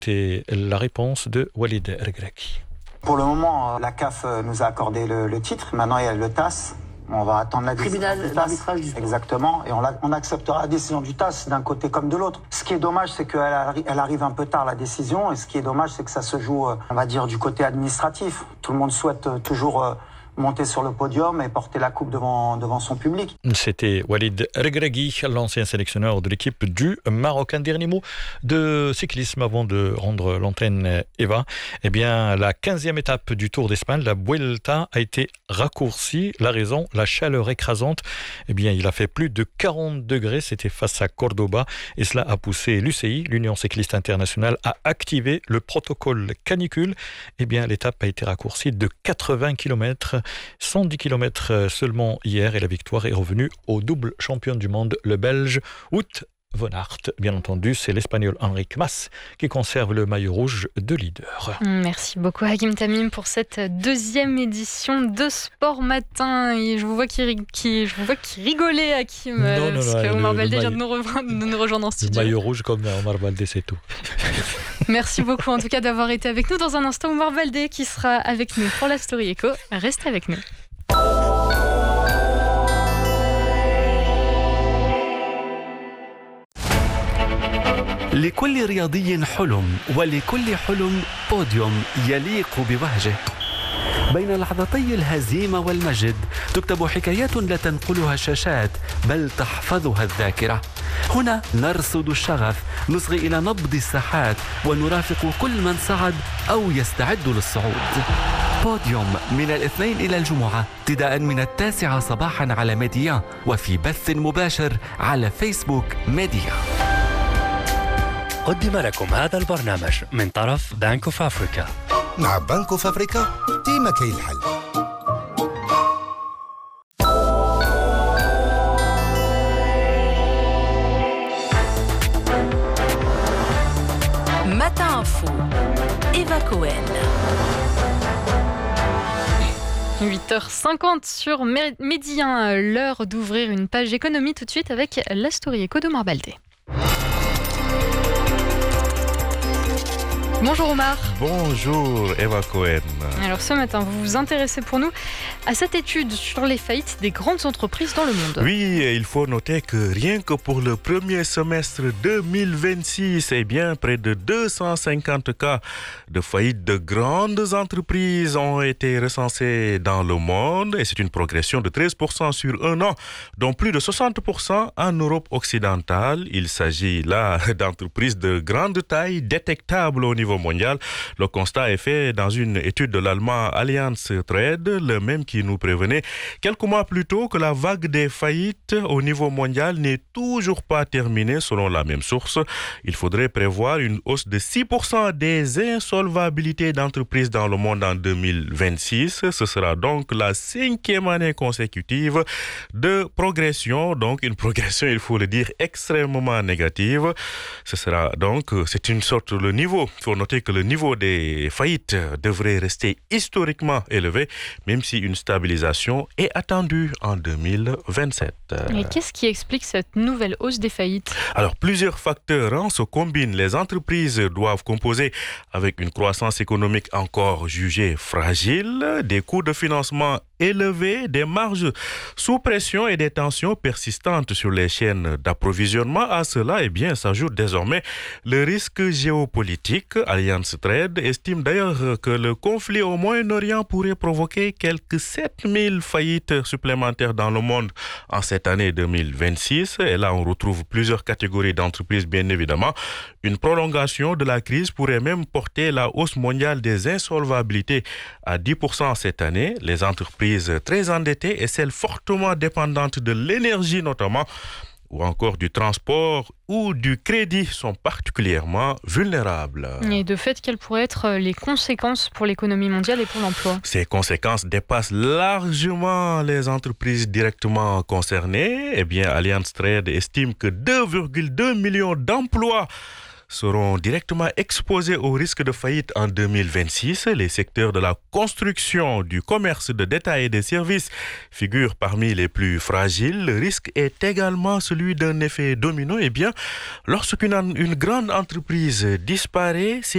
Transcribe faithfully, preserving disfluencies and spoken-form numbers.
Écoutez la réponse de Walid Regragui. Pour le moment, la C A F nous a accordé le, le titre. Maintenant, il y a le T A S. On va attendre la décision Tribunal du T A S. d'arbitrage du sport. Exactement. Et on, la, on acceptera la décision du T A S d'un côté comme de l'autre. Ce qui est dommage, c'est qu'elle arri- elle arrive un peu tard, la décision. Et ce qui est dommage, c'est que ça se joue, on va dire, du côté administratif. Tout le monde souhaite toujours monter sur le podium et porter la coupe devant, devant son public. C'était Walid Regragui, l'ancien sélectionneur de l'équipe du Maroc. Un dernier mot de cyclisme avant de rendre l'antenne, Eva. Eh bien, la quinzième étape du Tour d'Espagne, la Vuelta, a été raccourcie. La raison, la chaleur écrasante. Eh bien, il a fait plus de quarante degrés. C'était face à Cordoba. Et cela a poussé l'U C I, l'Union cycliste internationale, à activer le protocole canicule. Eh bien, l'étape a été raccourcie de quatre-vingts kilomètres. cent dix kilomètres seulement hier, et la victoire est revenue au double champion du monde, le Belge Wout van Aert. Bien entendu, c'est l'Espagnol Enric Mas qui conserve le maillot rouge de leader. Merci beaucoup Hakim Tamim pour cette deuxième édition de Sport Matin. Et je vous vois qui, qui, je vous vois qui rigolait, Hakim, non, non, parce non, que Omar le, Baldé le vient de nous, rejoindre, de nous rejoindre en studio. Le maillot rouge comme Omar Baldé, c'est tout. Merci beaucoup en tout cas d'avoir été avec nous. Dans un instant, Omar Baldé qui sera avec nous pour la Story Echo. Restez avec nous. لكل رياضي حلم، ولكل حلم بوديوم يليق بوهجه. بين لحظتي الهزيمة والمجد تكتب حكايات لا تنقلها الشاشات بل تحفظها الذاكرة. هنا نرصد الشغف، نصغي إلى نبض الساحات ونرافق كل من صعد أو يستعد للصعود. بوديوم من الاثنين إلى الجمعة ابتداء من التاسعة صباحا على ميديا، وفي بث مباشر على فيسبوك ميديا. قدم لكم هذا البرنامج من طرف بانك اوف افريكا. مع بانك اوف افريكا ديما كاين الحل. Matin Info, Eva Cohen. huit heures cinquante sur Medi un, l'heure d'ouvrir une page économie tout de suite avec la Story Echo d'Omar Baldé. Bonjour Omar. Bonjour Eva Cohen. Alors ce matin, vous vous intéressez pour nous à cette étude sur les faillites des grandes entreprises dans le monde. Oui, il faut noter que rien que pour le premier semestre deux mille vingt-six, eh bien, près de deux cent cinquante cas de faillite de grandes entreprises ont été recensés dans le monde, et c'est une progression de treize pour cent sur un an, dont plus de soixante pour cent en Europe occidentale. Il s'agit là d'entreprises de grande taille détectables au niveau mondial. Le constat est fait dans une étude de l'allemand Allianz Trade, le même qui nous prévenait quelques mois plus tôt que la vague des faillites au niveau mondial n'est toujours pas terminée. Selon la même source, il faudrait prévoir une hausse de six pour cent des insolvabilités d'entreprises dans le monde en deux mille vingt-six. Ce sera donc la cinquième année consécutive de progression, donc une progression, il faut le dire, extrêmement négative. Ce sera donc, c'est une sorte de niveau. Il faut noter que le niveau des faillites devrait rester historiquement élevé, même si une stabilisation est attendue en deux mille vingt-sept. Et qu'est-ce qui explique cette nouvelle hausse des faillites ? Alors, plusieurs facteurs hein, se combinent. Les entreprises doivent composer avec une croissance économique encore jugée fragile, des coûts de financement élevés, des marges sous pression et des tensions persistantes sur les chaînes d'approvisionnement. À cela, eh bien, s'ajoute désormais le risque géopolitique. Allianz Trade estime d'ailleurs que le conflit au Moyen-Orient pourrait provoquer quelques sept mille faillites supplémentaires dans le monde en cette année deux mille vingt-six. Et là, on retrouve plusieurs catégories d'entreprises, bien évidemment. Une prolongation de la crise pourrait même porter la hausse mondiale des insolvabilités à dix pour cent cette année. Les entreprises très endettées et celles fortement dépendantes de l'énergie notamment, ou encore du transport ou du crédit sont particulièrement vulnérables. Et de fait, quelles pourraient être les conséquences pour l'économie mondiale et pour l'emploi ? Ces conséquences dépassent largement les entreprises directement concernées. Eh bien, Allianz Trade estime que deux virgule deux millions d'emplois seront directement exposés au risque de faillite en deux mille vingt-six. Les secteurs de la construction, du commerce de détail et des services figurent parmi les plus fragiles. Le risque est également celui d'un effet domino. Eh bien, lorsqu'une une grande entreprise disparaît, c'est